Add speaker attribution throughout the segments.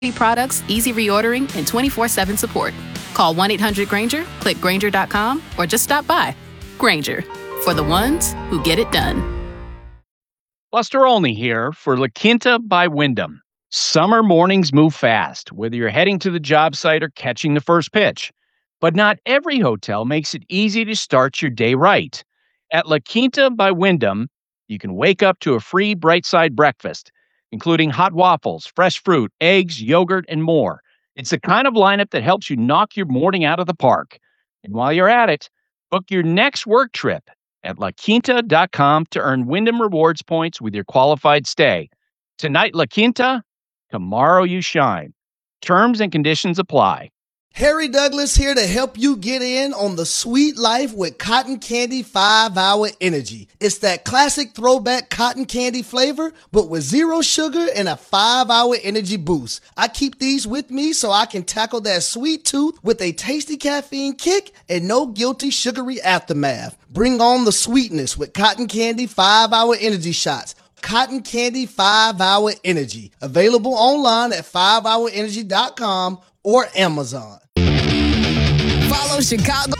Speaker 1: products, easy reordering, and 24/7 support. Call 1-800-GRANGER, click Grainger.com, or just stop by. Grainger, for the ones who get it done.
Speaker 2: Buster Olney here for La Quinta by Wyndham. Summer mornings move fast, whether you're heading to the job site or catching the first pitch. But not every hotel makes it easy to start your day right. At La Quinta by Wyndham, you can wake up to a free Bright Side breakfast, including hot waffles, fresh fruit, eggs, yogurt, and more. It's the kind of lineup that helps you knock your morning out of the park. And while you're at it, book your next work trip at LaQuinta.com to earn Wyndham Rewards points with your qualified stay. Tonight, La Quinta, tomorrow you shine. Terms and conditions apply.
Speaker 3: Harry Douglas here to help you get in on the sweet life with Cotton Candy 5-Hour Energy. It's that classic throwback cotton candy flavor, but with zero sugar and a 5-hour energy boost. I keep these with me so I can tackle that sweet tooth with a tasty caffeine kick and no guilty sugary aftermath. Bring on the sweetness with Cotton Candy 5-Hour Energy shots. Cotton Candy 5-Hour Energy. Available online at 5hourenergy.com or Amazon.
Speaker 4: Follow Chicago.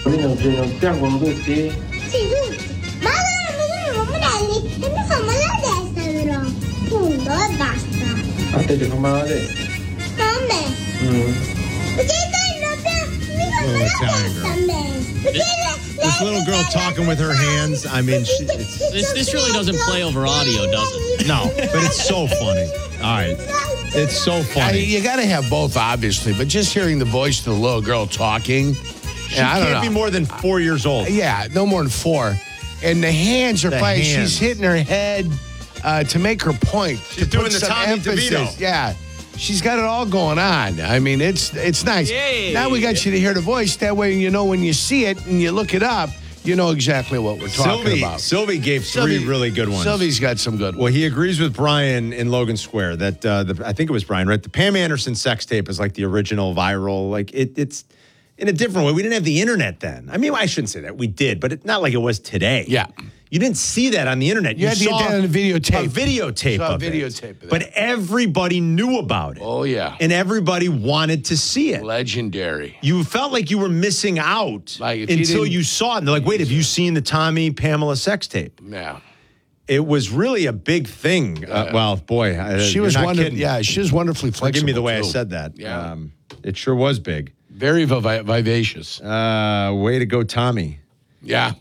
Speaker 5: This little girl talking with her hands. I mean,
Speaker 6: this really doesn't play over audio, does it?
Speaker 5: No, but it's so funny. All right. It's so funny.
Speaker 7: You got to have both, obviously, but just hearing the voice of the little girl talking.
Speaker 5: She can't be more than 4 years old.
Speaker 7: Yeah, no more than 4. And the hands are fine. She's hitting her head to make her point.
Speaker 5: She's doing the Tommy DeVito.
Speaker 7: Yeah. She's got it all going on. I mean, it's nice. Yay. Now we got you to hear the voice. That way, you know, when you see it and you look it up, you know exactly what we're talking about.
Speaker 5: Sylvie gave 3 really good ones.
Speaker 7: Sylvie's got some good ones.
Speaker 5: Well, he agrees with Brian in Logan Square that I think it was Brian, right? The Pam Anderson sex tape is like the original viral. Like it's in a different way. We didn't have the internet then. I mean, I shouldn't say that. We did, but it's not like it was today.
Speaker 7: Yeah.
Speaker 5: You didn't see that on the internet.
Speaker 7: You had to get that on a videotape.
Speaker 5: A videotape of
Speaker 7: it.
Speaker 5: But everybody knew about it.
Speaker 7: Oh, yeah.
Speaker 5: And everybody wanted to see it.
Speaker 7: Legendary.
Speaker 5: You felt like you were missing out until you saw it. And they're like, wait, have you seen the Tommy Pamela sex tape?
Speaker 7: Yeah.
Speaker 5: It was really a big thing. Well, boy.
Speaker 7: She was wonderful. Yeah, she was wonderfully flexible.
Speaker 5: Forgive me the way
Speaker 7: too.
Speaker 5: I said that.
Speaker 7: Yeah.
Speaker 5: It sure was big.
Speaker 7: Very vivacious.
Speaker 5: Way to go, Tommy.
Speaker 7: Yeah.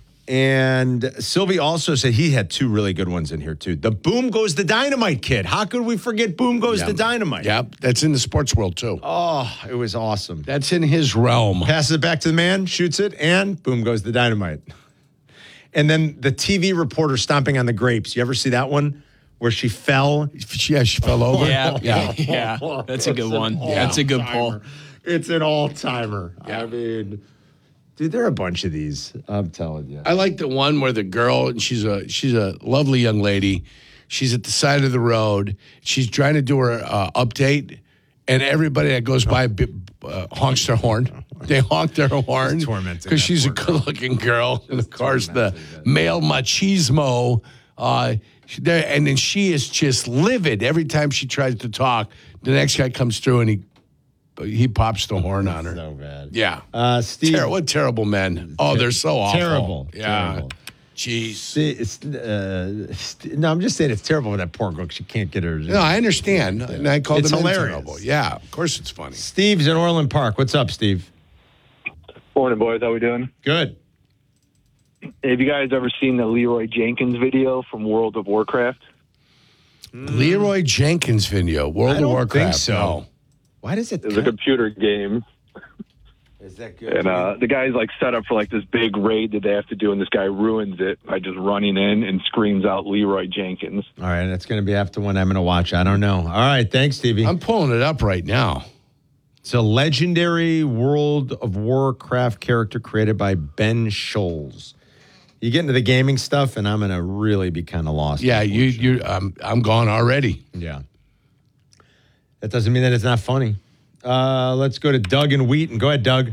Speaker 5: And Sylvie also said he had 2 really good ones in here, too. The Boom Goes the Dynamite kid. How could we forget Boom Goes the Dynamite?
Speaker 7: Yep, that's in the sports world, too.
Speaker 5: Oh, it was awesome.
Speaker 7: That's in his realm.
Speaker 5: Passes it back to the man, shoots it, and boom goes the dynamite. And then the TV reporter stomping on the grapes. You ever see that one? Where she fell?
Speaker 7: Yeah, she fell over.
Speaker 6: Yeah. That's a good one.
Speaker 5: Yeah.
Speaker 6: That's a good pull.
Speaker 5: It's an all-timer.
Speaker 7: Yeah.
Speaker 5: I mean, dude, there are a bunch of these. I'm telling you.
Speaker 7: I like the one where the girl, and she's a lovely young lady. She's at the side of the road. She's trying to do her update, and everybody that goes by honks their horn. They honk their horn because she's a good-looking girl. And, of course, the male machismo. And then she is just livid every time she tries to talk. The next guy comes through, and he pops the horn on her.
Speaker 5: So bad.
Speaker 7: Yeah.
Speaker 5: Steve.
Speaker 7: What terrible men. Oh, they're so awful.
Speaker 5: Terrible.
Speaker 7: Yeah.
Speaker 5: Terrible.
Speaker 7: Jeez.
Speaker 5: No, I'm just saying it's terrible for that poor girl. She can't get her.
Speaker 7: No, I understand. And I called
Speaker 5: It's
Speaker 7: them
Speaker 5: hilarious.
Speaker 7: terrible. Yeah, of course it's funny.
Speaker 5: Steve's in Orland Park. What's up, Steve?
Speaker 8: Morning, boys. How we doing?
Speaker 5: Good.
Speaker 8: Have you guys ever seen the Leroy Jenkins video from World of Warcraft?
Speaker 7: Leroy Jenkins video, World of Warcraft.
Speaker 5: I don't think so.
Speaker 7: No.
Speaker 5: Why does it?
Speaker 8: It's a computer game.
Speaker 5: Is that good?
Speaker 8: And the guy's like set up for like this big raid that they have to do, and this guy ruins it by just running in and screams out Leroy Jenkins.
Speaker 5: All right, that's going to be after one I'm going to watch. I don't know. All right, thanks, Stevie.
Speaker 7: I'm pulling it up right now.
Speaker 5: It's a legendary World of Warcraft character created by Ben Scholes. You get into the gaming stuff, and I'm going to really be kind of lost.
Speaker 7: Yeah, I'm gone already.
Speaker 5: Yeah. That doesn't mean that it's not funny. Let's go to Doug and Wheaton. Go ahead, Doug.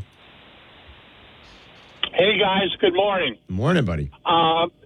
Speaker 9: Hey, guys. Good morning.
Speaker 5: Good morning, buddy.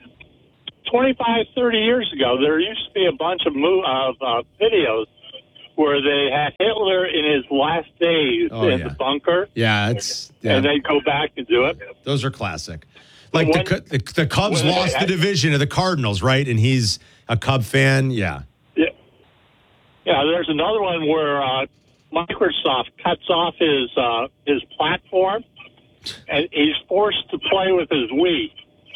Speaker 9: 25, 30 years ago, there used to be a bunch of videos where they had Hitler in his last days in the bunker.
Speaker 5: Yeah,
Speaker 9: and they go back and do it.
Speaker 5: Those are classic. Like the Cubs lost the division to the Cardinals, right? And he's a Cub fan. Yeah.
Speaker 9: Yeah. There's another one where Microsoft cuts off his platform, and he's forced to play with his Wii.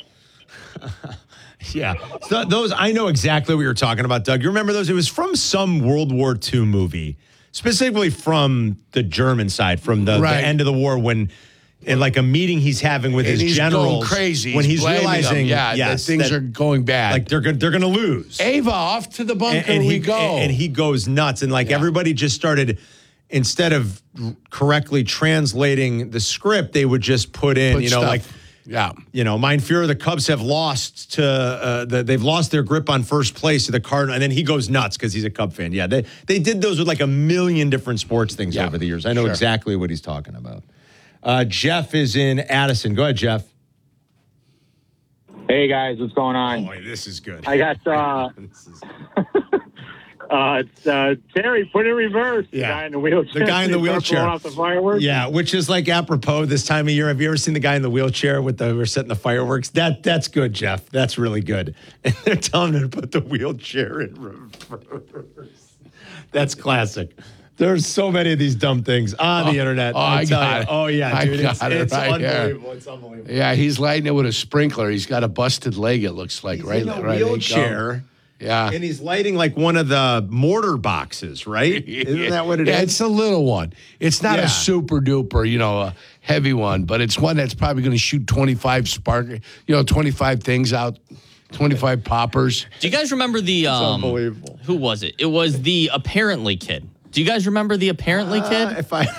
Speaker 5: Yeah. So those, I know exactly what you're talking about, Doug. You remember those? It was from some World War II movie, specifically from the German side, from the end of the war, when in like a meeting he's having with his generals,
Speaker 7: going crazy
Speaker 5: when he's realizing
Speaker 7: that things are going bad,
Speaker 5: like they're going to lose.
Speaker 7: Ava, off to the bunker
Speaker 5: and
Speaker 7: we go,
Speaker 5: and he goes nuts, and everybody just started. Instead of correctly translating the script, they would just put in, Mein Führer, the Cubs have lost to, they've lost their grip on first place to the Cardinals. And then he goes nuts because he's a Cub fan. Yeah, they did those with like a million different sports things over the years. I know exactly what he's talking about. Jeff is in Addison. Go ahead, Jeff.
Speaker 10: Hey, guys, what's going on?
Speaker 5: Boy, this is good.
Speaker 10: I got Terry, put in reverse.
Speaker 5: Yeah.
Speaker 10: The guy in the wheelchair.
Speaker 5: The guy in the wheelchair.
Speaker 10: Blowing off the fireworks.
Speaker 5: Yeah, which is like apropos this time of year. Have you ever seen the guy in the wheelchair we're setting the fireworks? That's good, Jeff. That's really good. And they're telling him to put the wheelchair in reverse. That's classic. There's so many of these dumb things on the internet.
Speaker 7: I got it.
Speaker 5: Oh, yeah, dude. It's
Speaker 7: right
Speaker 5: unbelievable.
Speaker 7: here.
Speaker 5: It's unbelievable.
Speaker 7: Yeah, he's lighting it with a sprinkler. He's got a busted leg, it looks like.
Speaker 5: He's
Speaker 7: right
Speaker 5: in a
Speaker 7: right
Speaker 5: wheelchair.
Speaker 7: Yeah.
Speaker 5: And he's lighting like one of the mortar boxes, right? Isn't that what it is?
Speaker 7: Yeah, it's a little one. It's not a super duper, a heavy one, but it's one that's probably going to shoot 25 things out, 25 poppers.
Speaker 6: Do you guys remember the
Speaker 5: unbelievable.
Speaker 6: Who was it? It was the Apparently kid. Do you guys remember the Apparently kid?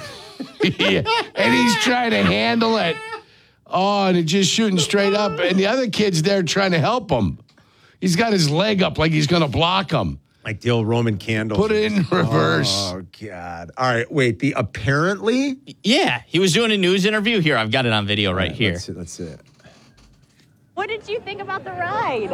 Speaker 7: And he's trying to handle it. Oh, and it's just shooting straight up. And the other kid's there trying to help him. He's got his leg up like he's going to block him.
Speaker 5: Like the old Roman candle.
Speaker 7: Put it in reverse.
Speaker 5: Oh, God. All right, wait. The Apparently?
Speaker 6: Yeah, he was doing a news interview. Here, I've got it on video right here.
Speaker 5: Let's see it.
Speaker 11: What did you think about the ride?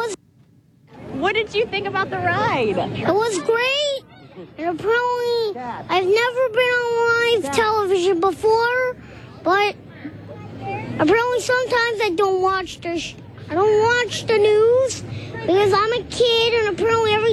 Speaker 11: What did you think about the ride?
Speaker 12: It was great. And apparently, I've never been on live television before, but apparently sometimes I don't watch I don't watch the news because I'm a kid, and apparently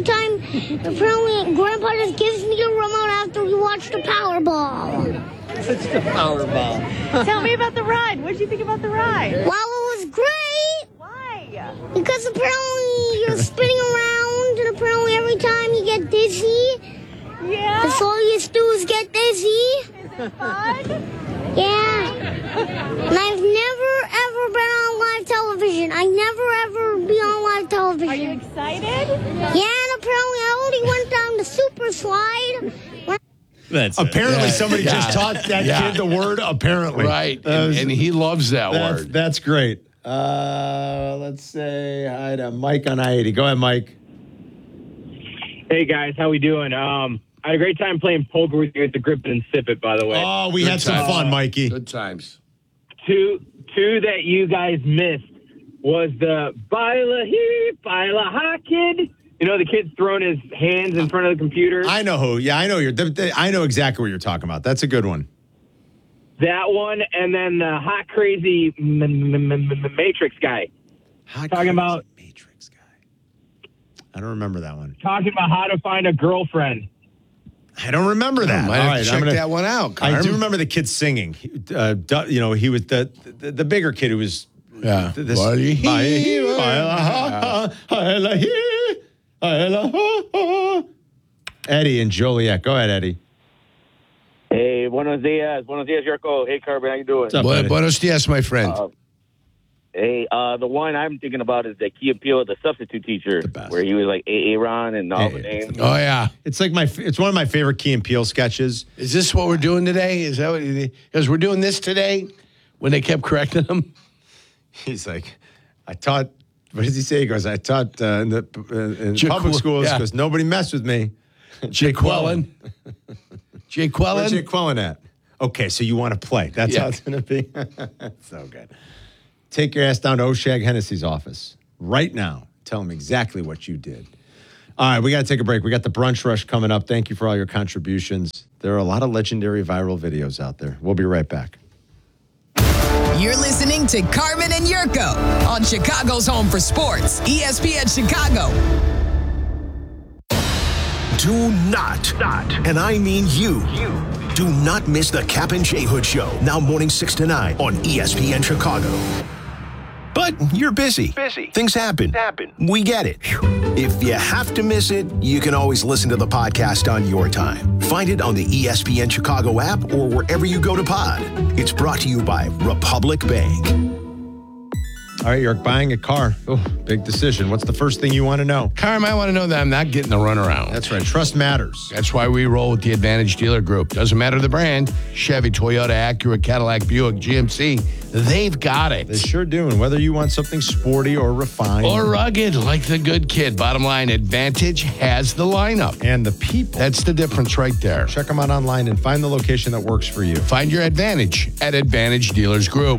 Speaker 12: Grandpa just gives me a remote after we watch the Powerball.
Speaker 6: It's the Powerball.
Speaker 11: Tell me about the ride. What did you think about the ride?
Speaker 12: Well, it was great.
Speaker 11: Why?
Speaker 12: Because apparently you're spinning around, and apparently every time you get dizzy.
Speaker 11: Yeah.
Speaker 12: That's all you do is get dizzy.
Speaker 11: Is it fun?
Speaker 12: Yeah. And I've never, ever been on live television. I never, ever be on live television.
Speaker 11: Are you excited?
Speaker 12: Yeah, and apparently I already went down the super slide.
Speaker 5: Apparently somebody just taught that kid the word apparently.
Speaker 7: Right, and he loves that word.
Speaker 5: That's great. Let's say hi to Mike on I-80. Go ahead, Mike.
Speaker 10: Hey, guys. How we doing? I had a great time playing poker with you at the Grip It and Sip It, by the way.
Speaker 5: Oh, we had some fun, Mikey.
Speaker 7: Good times.
Speaker 10: Two that you guys missed was the Baila He, Baila Ha kid. You know, the kid's throwing his hands in front of the computer.
Speaker 5: I know who. Yeah, I know I know exactly what you're talking about. That's a good one.
Speaker 10: That one, and then the hot, crazy Matrix guy. Talking about
Speaker 5: Matrix guy. I don't remember that one.
Speaker 10: Talking about how to find a girlfriend.
Speaker 5: I don't remember that.
Speaker 7: Might have to check that one out, Carm.
Speaker 5: I do remember the kid singing. He was the bigger kid who was.
Speaker 7: Yeah.
Speaker 5: Eddie and Joliet. Go ahead, Eddie.
Speaker 13: Hey, buenos dias. Buenos dias, Yurko. Hey, Carbon, how you doing?
Speaker 5: What's up, buddy?
Speaker 7: Buenos dias, my friend.
Speaker 13: The one I'm thinking about is the Key and Peele, the substitute teacher, where he was like Aaron and all the names.
Speaker 7: Oh, yeah.
Speaker 5: It's like it's one of my favorite Key and Peele sketches.
Speaker 7: Is this what we're doing today? Is that what? Because we're doing this today when they kept correcting him?
Speaker 5: He's like, I taught, what does he say? He goes, I taught in public schools because nobody messed with me.
Speaker 7: Jake Quellen. Jake Quellen?
Speaker 5: Where's Jake Quellen at? Okay, so you want to play. That's how it's going to be. So good. Take your ass down to Oshag Hennessy's office right now. Tell him exactly what you did. All right, we got to take a break. We got the Brunch Rush coming up. Thank you for all your contributions. There are a lot of legendary viral videos out there. We'll be right back.
Speaker 4: You're listening to Carmen and Yurko on Chicago's home for sports, ESPN Chicago.
Speaker 14: Do not, and I mean you, do not miss the Cap and J Hood Show, now morning 6 to 9 on ESPN Chicago. But you're busy. Things happen. We get it. If you have to miss it, you can always listen to the podcast on your time. Find it on the ESPN Chicago app or wherever you go to pod. It's brought to you by Republic Bank.
Speaker 5: All right, you're buying a car. Oh, big decision. What's the first thing you want to know?
Speaker 7: Carm, I want to know that I'm not getting the runaround.
Speaker 5: That's right. Trust matters.
Speaker 7: That's why we roll with the Advantage Dealer Group. Doesn't matter the brand. Chevy, Toyota, Acura, Cadillac, Buick, GMC. They've got it.
Speaker 5: They sure do. And whether you want something sporty or refined.
Speaker 7: Or rugged, like the good kid. Bottom line, Advantage has the lineup.
Speaker 5: And the people.
Speaker 7: That's the difference right there.
Speaker 5: Check them out online and find the location that works for you.
Speaker 7: Find your Advantage at Advantage Dealers Group.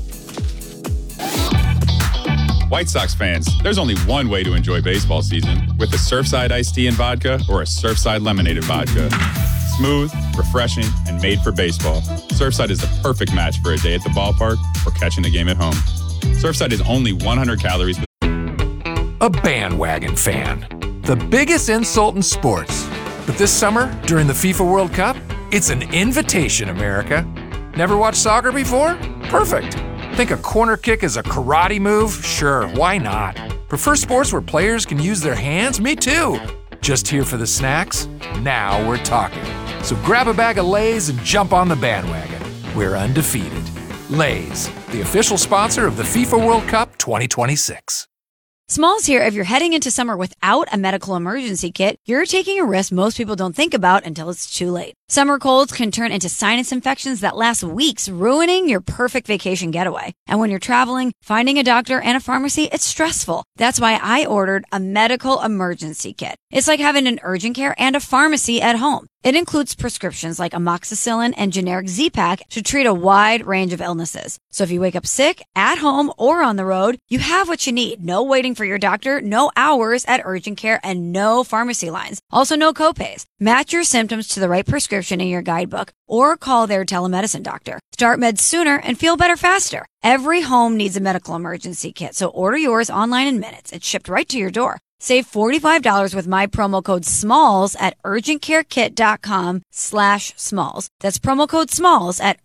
Speaker 15: White Sox fans, there's only one way to enjoy baseball season, with a Surfside iced tea and vodka or a Surfside lemonade and vodka. Smooth, refreshing, and made for baseball. Surfside is the perfect match for a day at the ballpark or catching the game at home. Surfside is only 100 calories.
Speaker 16: A bandwagon fan. The biggest insult in sports. But this summer, during the FIFA World Cup, it's an invitation, America. Never watched soccer before? Perfect. Think a corner kick is a karate move? Sure, why not? Prefer sports where players can use their hands? Me too. Just here for the snacks? Now we're talking. So grab a bag of Lay's and jump on the bandwagon. We're undefeated. Lay's, the official sponsor of the FIFA World Cup 2026.
Speaker 17: Smalls here. If you're heading into summer without a medical emergency kit, you're taking a risk most people don't think about until it's too late. Summer colds can turn into sinus infections that last weeks, ruining your perfect vacation getaway. And when you're traveling, finding a doctor and a pharmacy, it's stressful. That's why I ordered a medical emergency kit. It's like having an urgent care and a pharmacy at home. It includes prescriptions like amoxicillin and generic Z-Pak to treat a wide range of illnesses. So if you wake up sick, at home, or on the road, you have what you need. No waiting for your doctor, no hours at urgent care, and no pharmacy lines. Also, no copays. Match your symptoms to the right prescription in your guidebook or call their telemedicine doctor. Start meds sooner and feel better faster. Every home needs a medical emergency kit, so order yours online in minutes. It's shipped right to your door. Save $45 with my promo code SMALLS at urgentcarekit.com/smalls. That's promo code SMALLS at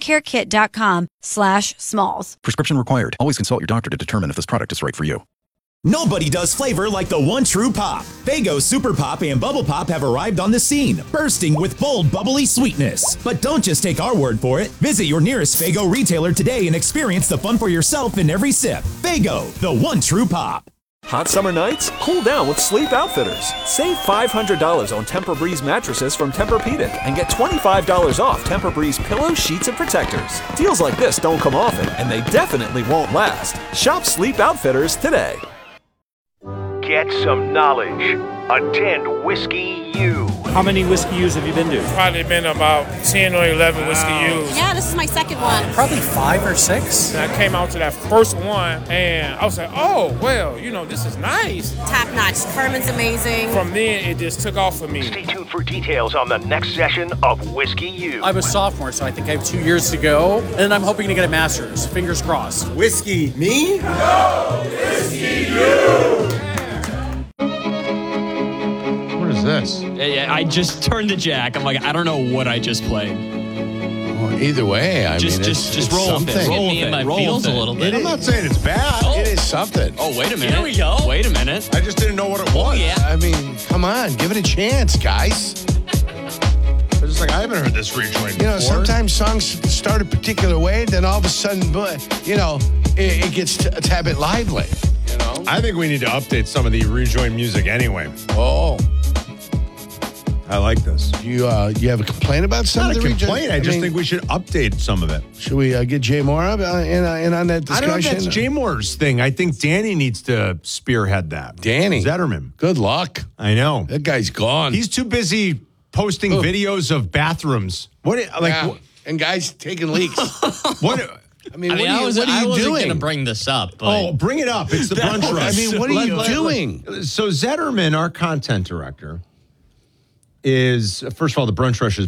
Speaker 17: urgentcarekit.com/smalls.
Speaker 18: Prescription required. Always consult your doctor to determine if this product is right for you.
Speaker 19: Nobody does flavor like the one true pop. Faygo Super Pop and Bubble Pop have arrived on the scene, bursting with bold, bubbly sweetness. But don't just take our word for it. Visit your nearest Faygo retailer today and experience the fun for yourself in every sip. Faygo, the one true pop.
Speaker 20: Hot summer nights? Cool down with Sleep Outfitters. Save $500 on Tempur-Breeze mattresses from Tempur-Pedic and get $25 off Tempur-Breeze pillows, sheets, and protectors. Deals like this don't come often, and they definitely won't last. Shop Sleep Outfitters today.
Speaker 14: Get some knowledge. Attend Whiskey U.
Speaker 21: How many Whiskey U's have you been to?
Speaker 22: Probably been about 10 or 11 Whiskey U's.
Speaker 23: Yeah, this is my second one.
Speaker 21: Probably 5 or 6.
Speaker 22: And I came out to that first one, and I was like, oh, well, this is nice.
Speaker 23: Top notch. Carmen's amazing.
Speaker 22: From then, it just took off for me.
Speaker 14: Stay tuned for details on the next session of Whiskey U.
Speaker 21: I'm a sophomore, so I think I have 2 years to go, and I'm hoping to get a master's. Fingers crossed.
Speaker 22: Whiskey me?
Speaker 14: No! Whiskey U!
Speaker 5: This?
Speaker 6: I just turned the jack. I'm like, I don't know what I just played.
Speaker 7: Well, either way, I mean,
Speaker 6: just roll with it. Roll me in my feels a little bit.
Speaker 5: I'm not saying it's bad.
Speaker 7: It is something.
Speaker 6: Oh, wait a minute.
Speaker 21: Here we go.
Speaker 6: Wait a minute.
Speaker 5: I just didn't know what it was.
Speaker 6: Oh, yeah.
Speaker 7: I mean, come on, give it a chance, guys.
Speaker 5: I was just like, I haven't heard this rejoin before.
Speaker 7: Sometimes songs start a particular way, then all of a sudden, it gets a tad bit lively.
Speaker 5: I think we need to update some of the rejoin music anyway.
Speaker 7: Oh.
Speaker 5: I like this.
Speaker 7: You have a complaint about some of the
Speaker 5: region? Not a complaint. I just think we should update some of it.
Speaker 7: Should we get Jay Moore in on that discussion?
Speaker 5: I don't know if that's Jay Moore's thing. I think Danny needs to spearhead that.
Speaker 7: Danny
Speaker 5: Zetterman.
Speaker 7: Good luck.
Speaker 5: I know.
Speaker 7: That guy's gone.
Speaker 5: He's too busy posting videos of bathrooms.
Speaker 7: And guys taking leaks. I mean, what are you
Speaker 6: wasn't
Speaker 7: doing?
Speaker 6: going to bring this up. But
Speaker 5: Oh, bring it up. It's the brunch rush.
Speaker 7: I mean, what are you doing?
Speaker 5: So Zetterman, our content director, is, first of all, the brunch rush is